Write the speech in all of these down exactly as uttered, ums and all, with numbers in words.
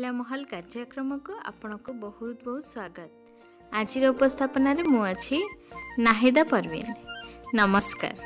महिला महल कार्यक्रम को आपण को बहुत बहुत स्वागत। आज उपस्थापन मु अच्छी नाहिदा परवीन। नमस्कार।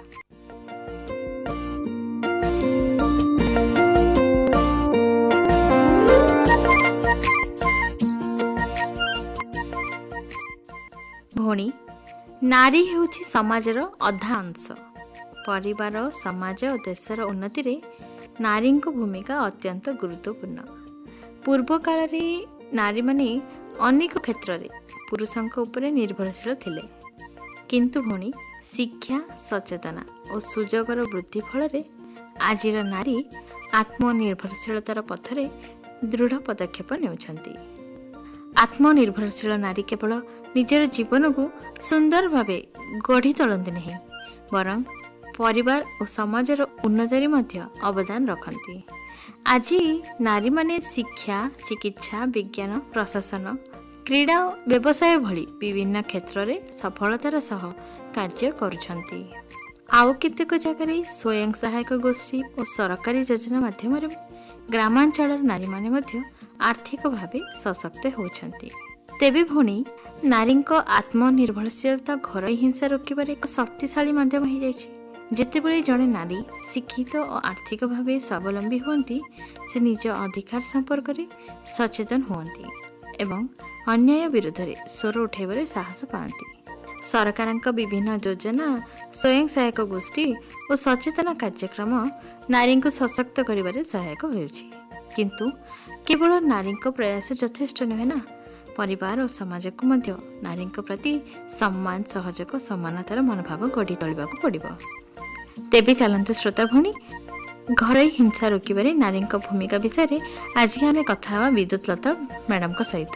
भौणी, नारी हेउछि समाजर अधा अंश। परिवार, समाज और देशर उन्नति रे नारी भूमिका अत्यंत गुरुत्वपूर्ण। पूर्व काल रे नारी माने अनेक क्षेत्र रे पुरुषों उपरे निर्भरशील थिले, किंतु भौणी शिक्षा, सचेतना और सुजोगर वृद्धि फल आजिर नारी आत्मनिर्भरशीलतार पथरे दृढ़ पदक्षेप नेउछंती। आत्मनिर्भरशील नारी केवल निजर जीवन को सुंदर भावे गढ़ी तोलती नहीं, बरं परिवार और समाजर उन्नति मध्य अवदान रखती। आज नारी माने शिक्षा, चिकित्सा, विज्ञान, प्रशासन, क्रीड़ा और व्यवसाय भली विभिन्न क्षेत्र में सफलतार सह कार्य करुछंती। आउ केतेक जगह स्वयं सहायक गोष्ठी और सरकारी योजना माध्यम ग्रामांचल नारी माने मध्य आर्थिक भावे सशक्त होछंती। तेबे भौणी, नारी आत्मनिर्भरशीलता घर हिंसा रोकबार एक शक्तिशाली माध्यम हो जाइए। जितेबले जड़े नारी शिक्षित और आर्थिक भाव स्वावलंबी होती, से निज अधिकार संपर्क में सचेतन होती एवं अन्याय विरुद्ध में स्वर उठाइबार साहस पाती। सरकार विभिन्न योजना, स्वयं सहायक गोष्ठी और सचेतना कार्यक्रम नारी को सशक्त करिबारे सहायक होउछि। किंतु केवल नारी प्रयास यथेष्ट नुहे ना, परिवार और समाज को मध्य नारी प्रति सम्मान, सहयोग, समानतार मनोभाव गढ़ी तोलिबाकु पड़िबो। तेबे चलंतु श्रोता भौणी, घर हिंसा रोकबारे नारी भूमिका विषय आज आम कथा हवा विद्युत लता मैडम को सहित।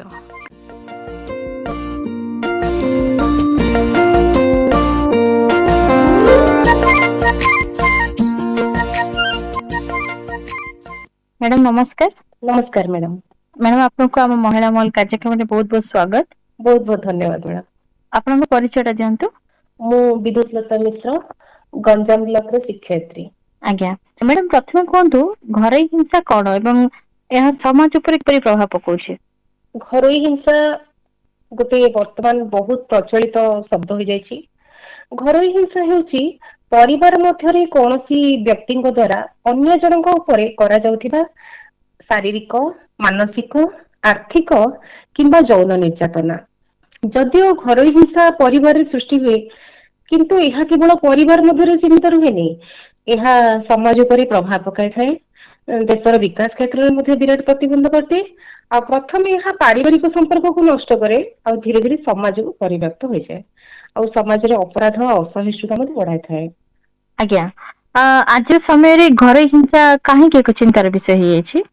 मैडम नमस्कार। नमस्कार मैडम। मैडम आपको आम महिला महल कार्यक्रम में बहुत बहुत स्वागत। बहुत बहुत धन्यवाद मैडम। आपन परिचय दिंतु। मु विद्युत लता मिश्र, गंजाम ब्लॉक रे शिक्षयित्री। आज्ञा मैडम, प्रथम कहतु घर हिंसा कौन एवं यह समाज उपर किपरि प्रभाव पकाउछि? घर हिंसा गोटे वर्तमान बहुत प्रचलित शब्द हो जाइछि। घर हिंसा हेउछि परिवार मध्यरे कोनोसी व्यक्ति द्वारा अन्य जनक उपरे करा जाउथिबा शारीरिक, मानसिक, आर्थिक किंबा यौन निर्यातना। जदिओ घर हिंसा परिवार सृष्टि हुए, किंतु यह केवल परिवार मध्य सीमित रुहेनि, यह समाज उपरे प्रभाव पकाई थाए, देशर विकास क्षेत्र में विराट प्रतिबंधक अटे। आ प्रथम यह पारिवारिक संपर्क को नष्ट करे और धीरे धीरे समाज को परिव्याप्त हो जाए और समाज रे अपराध और असहिष्णुता मत बढ़ाई थाए। आज्ञा आज समय रे घर हिंसा काहे के चिंतार विषय हे अछि?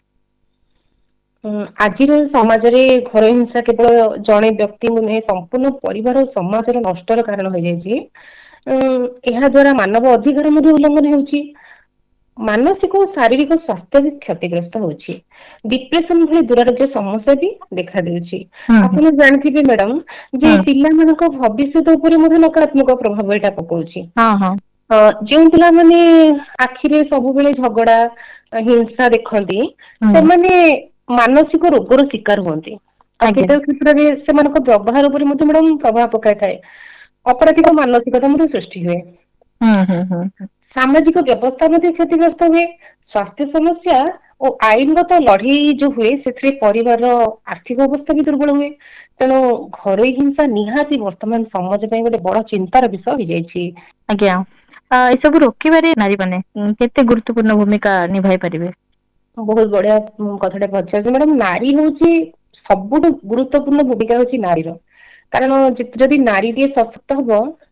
आज समाज रे घर हिंसा केवल जड़े व्यक्ति नुहे, संपूर्ण परिवार और समाज नष्टर कारण हो जाइए। यह द्वारा मानव अधिकार उल्लंघन होउछि, मानसिक और शारीरिक स्वास्थ्य भी क्षतिग्रस्त होउछि, डिप्रेशन भली दुरारोग्य समस्या भी देखा देउछि। आपण जानथिबे मैडम जे पिला मानक भविष्य ऊपर मध्ये नकारात्मक प्रभाव एटा पकाउछि। हां हां जे पिला माने आखिरे सब बेले झगड़ा, हिंसा देखंती, से माने मानसिक रोगर शिकार होती। क्षेत्र में से व्यवहार उपर मैडम प्रभाव पकाई थाए, अपराधिक मानसिकता सृष्टि हुए, सामाजिक व्यवस्था क्षतिग्रस्त हुए, स्वास्थ्य समस्या और आईनगत लड़ई जो हुए से परिवार आर्थिक अवस्था भी दुर्बल हुए। तेणु घर हिंसा निहाती वर्तमान समाज गोटे बड़ चिंतार विषय हो जाइए। आज्ञा सब रोकबारे नारी माने केते गुरुत्वपूर्ण भूमिका निभाई पारिबे? बहुत बढ़िया कथाटे पचार मैडम। नारी हूँ सबुठ गुरुत्वपूर्ण भूमिका हूँ नारीर, कारण जदि नारी टे सशक्त हम